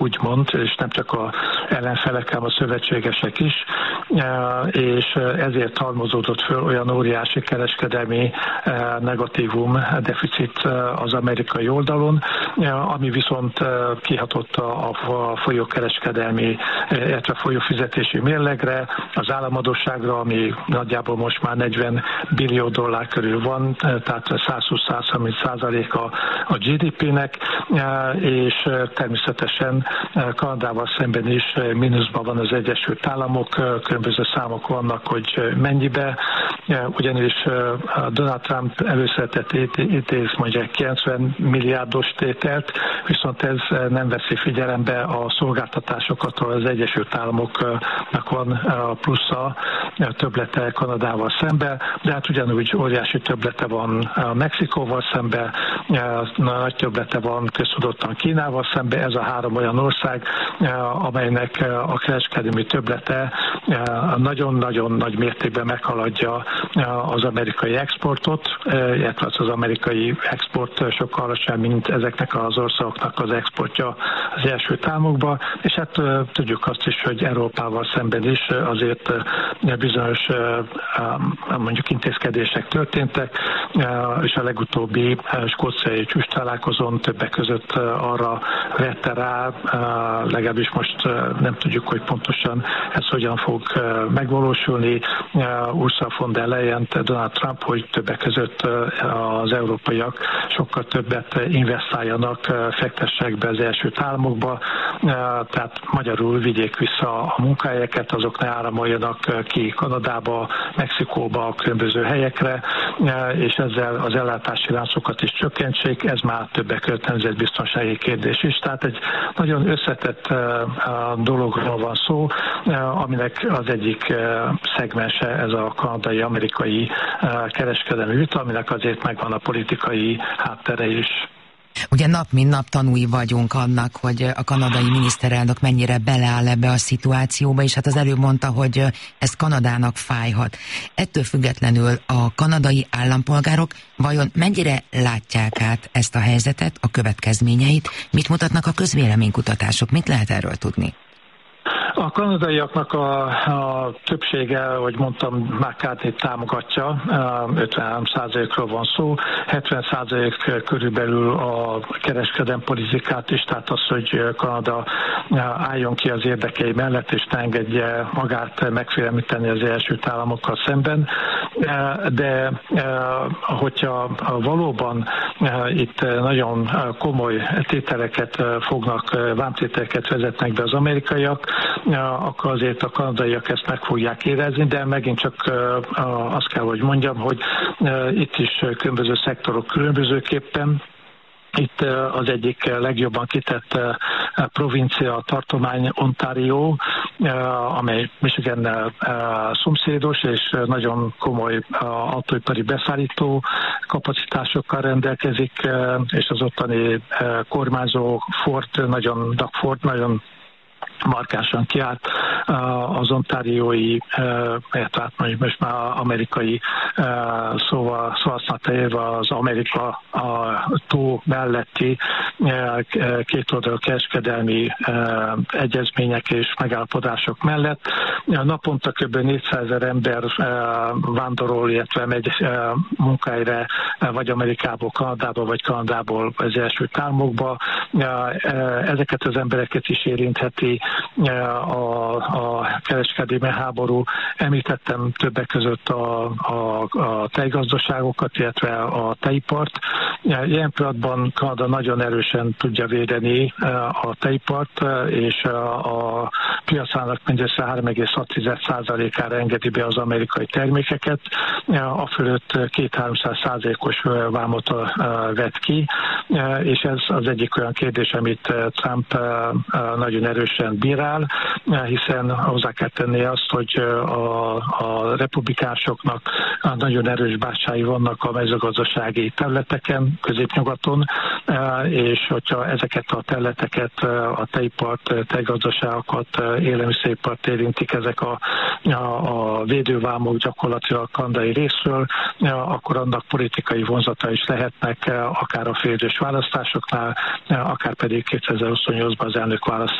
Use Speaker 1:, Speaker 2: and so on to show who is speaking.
Speaker 1: úgymond, és nem csak az ellenfelek, hanem a szövetségesek is, és ezért halmozódott föl olyan óriási kereskedelmi negatívum, deficit az amerikai oldalon, ami viszont kihatott a folyókereskedelmi, illetve folyófizetési mérlegre, az államadósságra, ami nagyjából most már 40 billió dollár körül van, tehát 120-130% a GDP-nek, és természetesen Kanadával szemben is mínuszban van az Egyesült Államok, különböző számok vannak, hogy mennyibe, ugyanis Donald Trump előszeretett ítélt mondja 90 milliárdos tételt, viszont ez nem veszi figyelembe a szolgáltatásokat, ahol az Egyesült Államoknak van plusza, többlete Kanadával szembe, de hát ugyanúgy óriási többlete van Mexikóval szembe, nagy többlete van köztudottan Kínával szembe. Ez a három olyan ország, amelynek a kereskedelmi többlete nagyon-nagyon nagy mértékben meghaladja az amerikai exportot, illetve az amerikai export sokkal alacsonyabb, mint ezeknek az országoknak az exportja az Egyesült Államokba, és hát tudjuk azt is, hogy Európával szemben is azért bizonyos mondjuk intézkedések történtek, és a legutóbbi skóciai csúcstalálkozón többek között arra vette rá, legalábbis most nem tudjuk, hogy pontosan ez hogyan fog megvalósulni, Ursula von der Leyen, Donald Trump, hogy többek között az európaiak sokkal többet investáljanak, fektessenek be az Egyesült Államokba, tehát magyarul vigyék vissza a munkahelyeket, azok ne áramoljanak ki Kanadába, Mexikóba, különböző helyekre, és ezzel az ellátási láncokat is csökkentsék, ez már többek között nemzetbiztonsági kérdés is. Tehát egy nagyon összetett dologról van szó, aminek az egyik szegmense ez a kanadai-amerikai kereskedelmi vita, aminek azért megvan a politikai háttere is.
Speaker 2: Ugye nap mint nap tanúi vagyunk annak, hogy a kanadai miniszterelnök mennyire beleáll ebbe a szituációba, és hát az előbb mondta, hogy ez Kanadának fájhat. Ettől függetlenül a kanadai állampolgárok vajon mennyire látják át ezt a helyzetet, a következményeit, mit mutatnak a közvéleménykutatások, mit lehet erről tudni?
Speaker 1: A kanadaiaknak a többsége, ahogy mondtam, McCarthy-t támogatja, 53%-ról van szó, 70% körülbelül a kereskedelmi politikát is, tehát az, hogy Kanada álljon ki az érdekei mellett, és ne engedje magát megfélemlíteni az Egyesült Államokkal szemben. De hogyha valóban itt nagyon komoly tételeket fognak, vámtételeket vezetnek be az amerikaiak, akkor azért a kanadaiak ezt meg fogják érezni, de megint csak azt kell, hogy mondjam, hogy itt is különböző szektorok különbözőképpen. Itt az egyik legjobban kitett provincia, tartomány Ontario, amely Michigannel szomszédos, és nagyon komoly autóipari beszállító kapacitásokkal rendelkezik, és az ottani kormányzó Doug Ford nagyon markánsan kiállt az ontáriói, tehát most már amerikai szóval használta élve az Amerika a tó melletti kétoldalú kereskedelmi egyezmények és megállapodások mellett. Naponta kb. 400 000 ember vándorol, illetve megy munkahelyre vagy Amerikából Kanadába, vagy Kanadából az Egyesült Államokba. Ezeket az embereket is érintheti a kereskedelmi háború. Említettem többek között a tejgazdaságokat, illetve a tejipart. Ilyen pillanatban Kanada nagyon erősen tudja védeni a tejipart, és a piacának mindössze 3,6%-ára engedi be az amerikai termékeket. A fölött 200-300%-os vámot vett ki, és ez az egyik olyan kérdés, amit Trump nagyon erősen bírál, hiszen hozzá kell tenni azt, hogy a republikánusoknak nagyon erős bázsái vannak a mezőgazdasági területeken, középnyugaton, és hogyha ezeket a területeket, a tejipart, tejgazdaságokat, élelmiszeripart érintik ezek a védővámok gyakorlatilag kanadai részről, akkor annak politikai vonzata is lehetnek, akár a félidős választásoknál, akár pedig 2028-ban az elnökválasztásoknál.